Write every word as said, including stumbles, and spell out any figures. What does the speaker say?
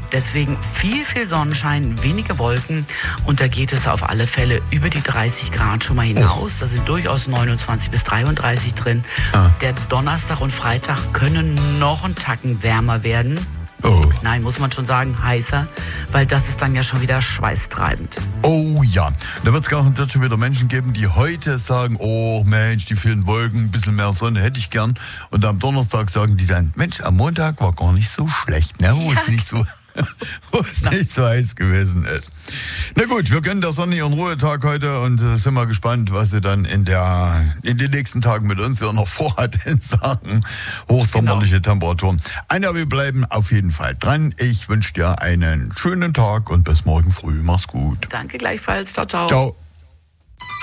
Deswegen viel, viel Sonnenschein, wenige Wolken und da geht es auf alle Fälle über die dreißig Grad schon mal hinaus. Da sind durchaus neunundzwanzig bis dreiunddreißig drin. Ah. Der Donnerstag und Freitag können noch einen Tacken wärmer werden. Oh. Nein, muss man schon sagen, heißer, weil das ist dann ja schon wieder schweißtreibend. Oh ja, da wird es garantiert schon wieder Menschen geben, die heute sagen, oh Mensch, die vielen Wolken, ein bisschen mehr Sonne hätte ich gern. Und am Donnerstag sagen die dann, Mensch, am Montag war gar nicht so schlecht, ne? Wo ja. es nicht so... wo es Na. nicht so heiß gewesen ist. Na gut, wir gönnen der Sonne ihren Ruhetag heute und äh, sind mal gespannt, was sie dann in der in den nächsten Tagen mit uns ja noch vorhat in Sachen hochsommerliche genau. Temperaturen. Anja, wir bleiben auf jeden Fall dran. Ich wünsche dir einen schönen Tag und bis morgen früh. Mach's gut. Danke gleichfalls. Ciao, ciao. Ciao.